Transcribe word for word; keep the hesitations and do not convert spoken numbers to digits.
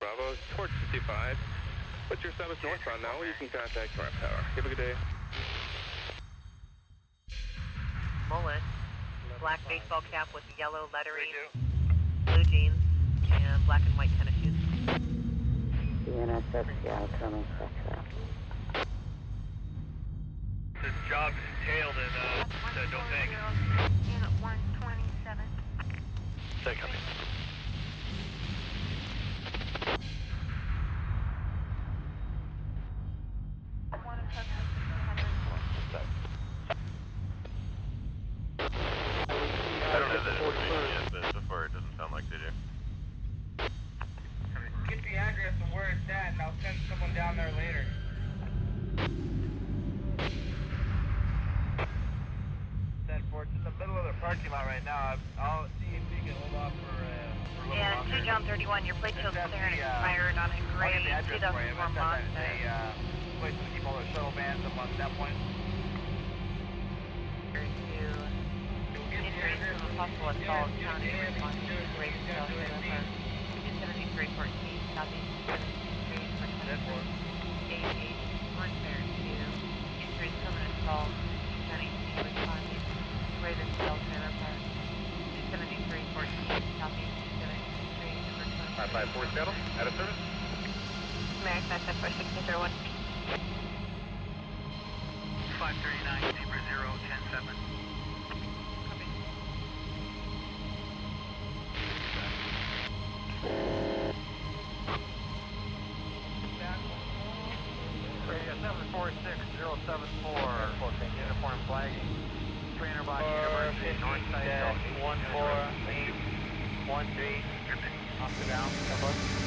Bravo, towards fifty-five. What's your service northbound now? You can contact North Tower. Have a good day. Mullet, black baseball cap with yellow lettering, blue jeans, and black and white tennis shoes. D N S X, yeah, coming, Foxtrot. This job is entailed in, uh, the Dothank. Unit one twenty-seven. Say copy. One in touch with one hundred four. I don't have that information yet, but so far it doesn't sound like they do. Get the address of where it's at, and I'll send someone down there later. ten four, it's in the middle of the parking lot right now. I'll see if we can hold off for, uh, for a little Yeah, longer. two John thirty-one, your plate show's That's clear and the, uh, expired on a I'll gray get the address two for you, thousand four but that's Mazda. a uh, place to keep all the shuttle vans up on that point. To injuries from a possible assault, county responding to grave cell trailer park. two seventy-three fourteen, copy, seventy-three for twenty-four. eight eight one fair two, injuries permanent assault, county responding to Raven Cell Trailer Park. two seventy-three fourteen, copy, two seventy-three for twenty-four. five five four Seattle, out of service. American nine four six zero one. five thirty-nine, Zebra zero, ten seven. Copy. Radio seven four six zero seven four, uniform flagging. Trainer box, University, north side, one four eight one three, off the down,